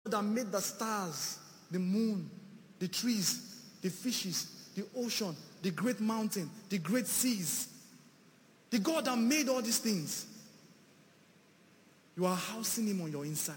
that made the stars, the moon, the trees, the fishes, the ocean, the great mountain, the great seas. The God that made all these things. You are housing him on your inside.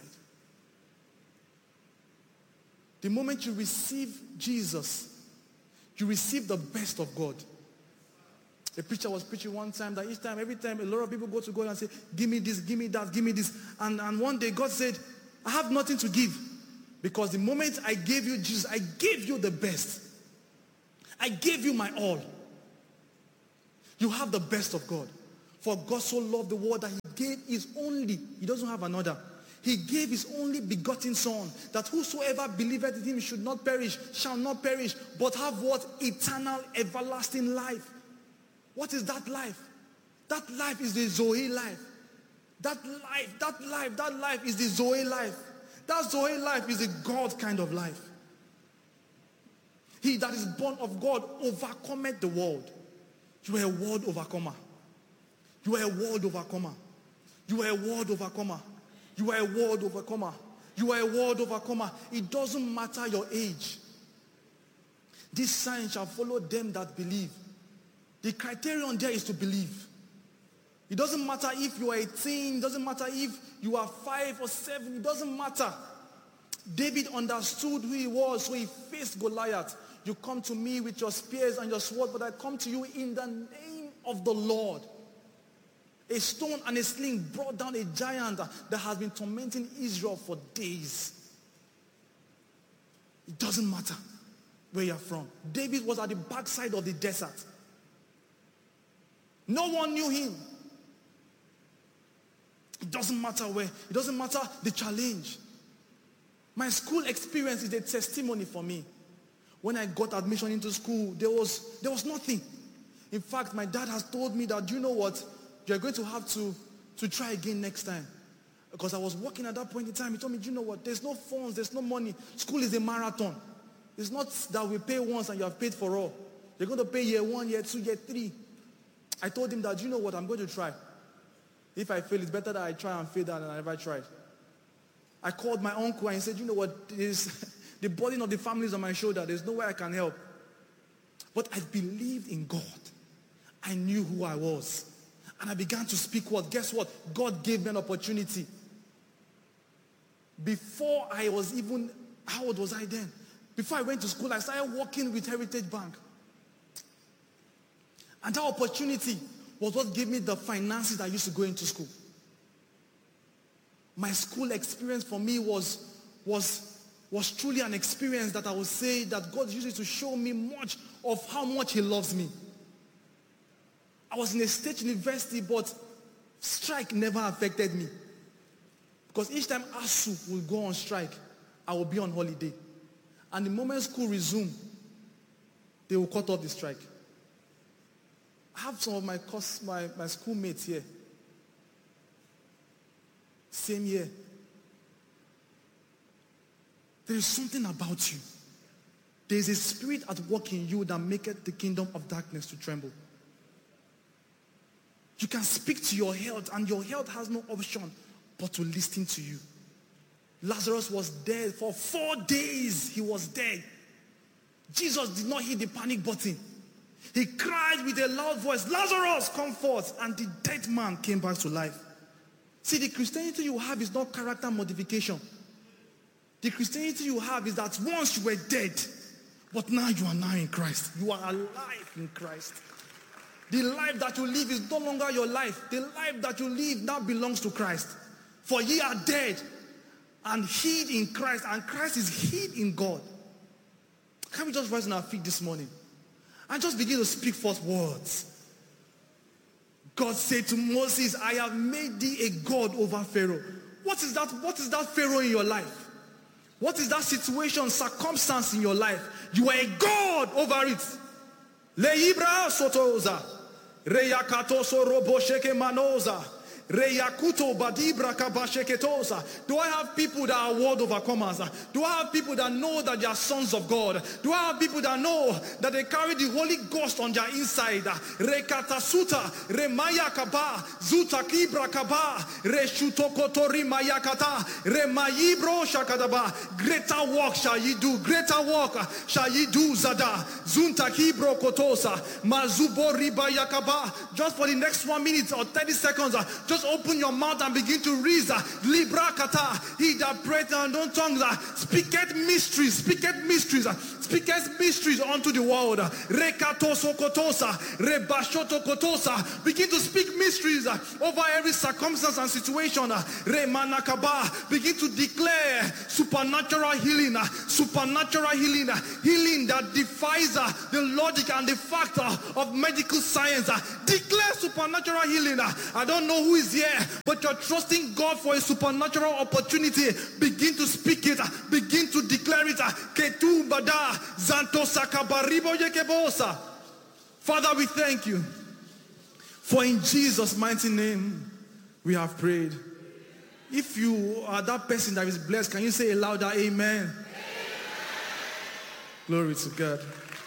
The moment you receive Jesus, you receive the best of God. A preacher was preaching one time that every time a lot of people go to God and say, give me this, give me that, give me this. And one day God said, I have nothing to give. Because the moment I gave you Jesus, I gave you the best. I gave you my all. You have the best of God. For God so loved the world that he gave his only, he doesn't have another. He gave his only begotten son, that whosoever believeth in him should not perish, shall not perish, but have what? Eternal, everlasting life. What is that life? That life is the Zoe life. That life is the Zoe life. That Zoe life is a God kind of life. He that is born of God overcometh the world. You are a world overcomer. You are a world overcomer. You are a world overcomer. You are a world overcomer. You are a world overcomer. It doesn't matter your age. This sign shall follow them that believe. The criterion there is to believe. It doesn't matter if you are 18. It doesn't matter if you are 5 or 7. It doesn't matter. David understood who he was, so he faced Goliath. You come to me with your spears and your sword, but I come to you in the name of the Lord. A stone and a sling brought down a giant that has been tormenting Israel for days. It doesn't matter where you're from. David was at the backside of the desert. No one knew him. It doesn't matter where. It doesn't matter the challenge. My school experience is a testimony for me. When I got admission into school, there was nothing. In fact, my dad has told me that, you know what? You're going to have to try again next time. Because I was working at that point in time. He told me, you know what? There's no funds. There's no money. School is a marathon. It's not that we pay once and you have paid for all. You're going to pay year 1, year 2, year 3. I told him that, you know what? I'm going to try. If I fail, it's better that I try and fail than I never tried. I called my uncle and he said, you know what? The burden of the family is on my shoulder. There's no way I can help. But I believed in God. I knew who I was. And I began to speak what? Guess what? God gave me an opportunity. Before I was even, how old was I then? Before I went to school, I started working with Heritage Bank. And that opportunity was what gave me the finances I used to go into school. My school experience for me was truly an experience that I would say that God used it to show me much of how much he loves me. I was in a state university, but strike never affected me. Because each time ASU will go on strike, I will be on holiday. And the moment school resumed, they will cut off the strike. I have some of my schoolmates here. Same year. There is something about you. There is a spirit at work in you that maketh the kingdom of darkness to tremble. You can speak to your health, and your health has no option but to listen to you. Lazarus was dead for 4 days. He was dead. Jesus did not hit the panic button. He cried with a loud voice, Lazarus, come forth. And the dead man came back to life. See, the Christianity you have is not character modification. The Christianity you have is that once you were dead, but now you are now in Christ. You are alive in Christ. The life that you live is no longer your life. The life that you live now belongs to Christ. For ye are dead and hid in Christ, and Christ is hid in God. Can we just rise on our feet this morning and just begin to speak forth words? God said to Moses, I have made thee a God over Pharaoh. What is that? What is that Pharaoh in your life? What is that situation, circumstance in your life? You are a God over it. Leibra sotoza. Reyakatoso robosheke manoza. Reyakuto badibra kabasheketosa. Do I have people that are world overcomers? Do I have people that know that they are sons of God? Do I have people that know that they carry the Holy Ghost on their inside? Rekatasuta, remaya kaba, zuta kibra kaba, reshutokotori mayakata, remayibro shakadaba. Greater work shall ye do. Greater work shall ye do, Zada. Zunta kibro kotosa, mazubo riba yakaba. Just for the next 1 minute or 30 seconds, just open your mouth and begin to read. Libra kata, he that prayeth in unknown tongues, speaketh mysteries, speaketh mysteries, speaketh mysteries unto the world. Rekato sokotosa, rebashoto kotosa. Begin to speak mysteries over every circumstance and situation. Remanakaba, begin to declare supernatural healing, healing that defies the logic and the factor of medical science. Declare supernatural healing. I don't know who is here, but you're trusting God for a supernatural opportunity. Begin to speak it. Begin to declare it. Ketu bada zanto sakabaribo yekebosa. Father, we thank you. For in Jesus' mighty name we have prayed. If you are that person that is blessed, can you say a louder amen? Glory to God.